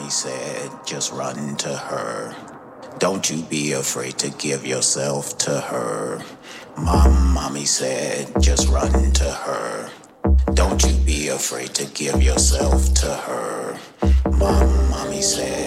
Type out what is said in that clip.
mommy said, just run to her. Don't you be afraid to give yourself to her. My mommy said, just run to her. Don't you be afraid to give yourself to her. My mommy said,